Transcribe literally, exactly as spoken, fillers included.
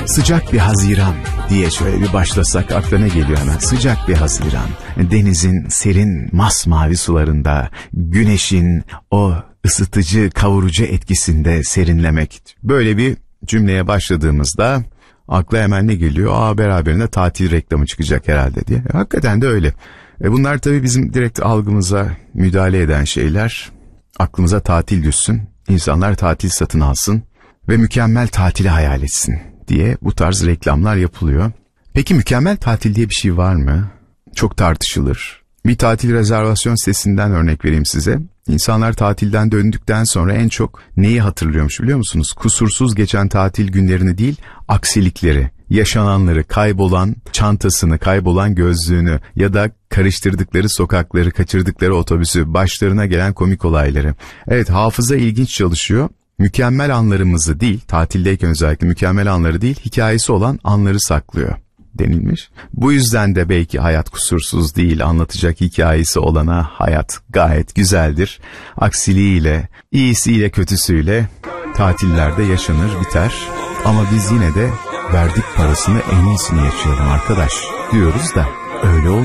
Sıcak bir Haziran diye şöyle bir başlasak akla ne geliyor hemen? Sıcak bir Haziran. Denizin serin masmavi sularında, güneşin o ısıtıcı, kavurucu etkisinde serinlemek. Böyle bir cümleye başladığımızda akla hemen ne geliyor? Aa, beraberinde tatil reklamı çıkacak herhalde diye. E, hakikaten de öyle. E, bunlar tabii bizim direkt algımıza müdahale eden şeyler. Aklımıza tatil düşsün, insanlar tatil satın alsın ve mükemmel tatili hayal etsin diye bu tarz reklamlar yapılıyor. Peki mükemmel tatil diye bir şey var mı? Çok tartışılır. Bir tatil rezervasyon sitesinden örnek vereyim size. İnsanlar tatilden döndükten sonra en çok neyi hatırlıyormuş biliyor musunuz? Kusursuz geçen tatil günlerini değil, aksilikleri, yaşananları, kaybolan çantasını, kaybolan gözlüğünü ya da karıştırdıkları sokakları, kaçırdıkları otobüsü, başlarına gelen komik olayları. Evet, hafıza ilginç çalışıyor. Mükemmel anlarımızı değil, tatildeyken özellikle mükemmel anları değil, hikayesi olan anları saklıyor denilmiş. Bu yüzden de belki hayat kusursuz değil, anlatacak hikayesi olana hayat gayet güzeldir. Aksiliğiyle, iyisiyle, kötüsüyle tatillerde yaşanır, biter. Ama biz yine de verdik parasını en iyisini yaşayalım arkadaş diyoruz da öyle olmuyor.